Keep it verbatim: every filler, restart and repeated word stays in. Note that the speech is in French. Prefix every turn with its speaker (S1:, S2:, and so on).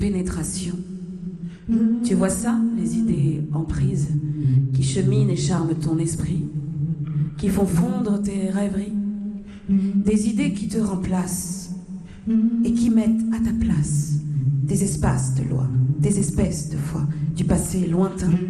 S1: pénétration. Tu vois ça, les idées en prise, qui cheminent et charment ton esprit, qui font fondre tes rêveries, des idées qui te remplacent et qui mettent à ta place des espaces de loi, des espèces de foi, du passé lointain.